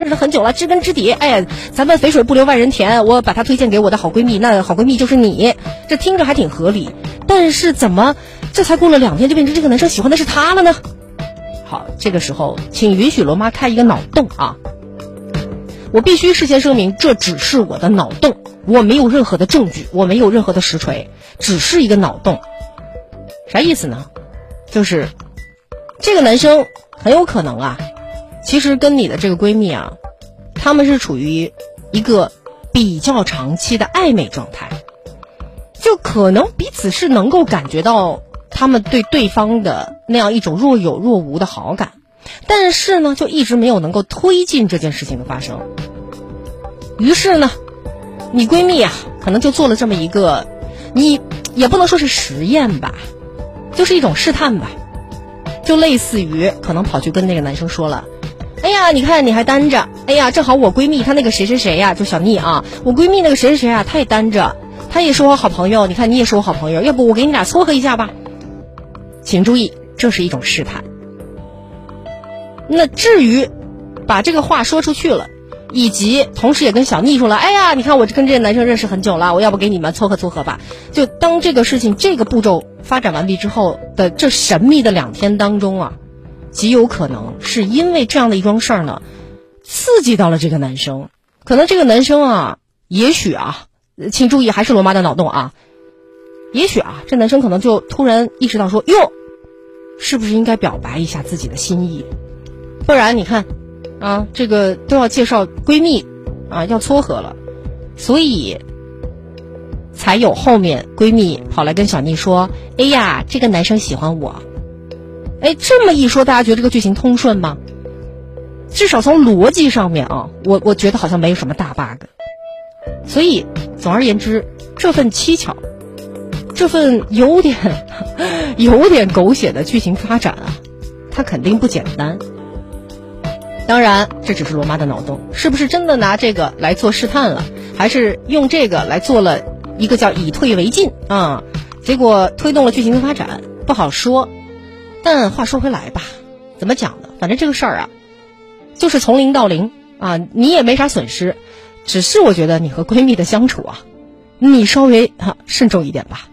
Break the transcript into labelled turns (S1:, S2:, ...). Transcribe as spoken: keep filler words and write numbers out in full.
S1: 识了很久了，知根知底。哎呀，咱们肥水不流外人田，我把她推荐给我的好闺蜜，那好闺蜜就是你，这听着还挺合理。但是怎么这才过了两天就变成这个男生喜欢的是她了呢？好，这个时候请允许罗妈开一个脑洞啊。我必须事先声明，这只是我的脑洞，我没有任何的证据，我没有任何的实锤，只是一个脑洞。啥意思呢？就是这个男生很有可能啊，其实跟你的这个闺蜜啊，他们是处于一个比较长期的暧昧状态，就可能彼此是能够感觉到他们对对方的那样一种若有若无的好感，但是呢，就一直没有能够推进这件事情的发生。于是呢，你闺蜜啊，可能就做了这么一个，你也不能说是实验吧，就是一种试探吧，就类似于可能跑去跟那个男生说了，哎呀，你看你还单着，哎呀，正好我闺蜜她那个谁谁谁呀、啊，就小妮啊，我闺蜜那个谁谁谁啊，她也单着，她也是我好朋友，你看你也是我好朋友，要不我给你俩撮合一下吧。请注意，这是一种试探。那至于把这个话说出去了，以及同时也跟小妮说了，哎呀，你看我跟这个男生认识很久了，我要不给你们撮合撮合吧。就当这个事情这个步骤发展完毕之后的这神秘的两天当中啊，极有可能是因为这样的一桩事儿呢，刺激到了这个男生。可能这个男生啊，也许啊，请注意，还是罗妈的脑洞啊，也许啊，这男生可能就突然意识到说，哟，是不是应该表白一下自己的心意？不然你看啊，这个都要介绍闺蜜啊，要撮合了，所以才有后面闺蜜跑来跟小妮说，哎呀，这个男生喜欢我。哎，这么一说，大家觉得这个剧情通顺吗？至少从逻辑上面啊，我我觉得好像没有什么大 bug。所以总而言之，这份蹊跷，这份有点有点狗血的剧情发展啊，它肯定不简单。当然这只是罗妈的脑洞，是不是真的拿这个来做试探了，还是用这个来做了一个叫以退为进啊、嗯？结果推动了剧情的发展，不好说。但话说回来吧，怎么讲呢？反正这个事儿啊，就是从零到零啊，你也没啥损失，只是我觉得你和闺蜜的相处啊，你稍微啊慎重一点吧。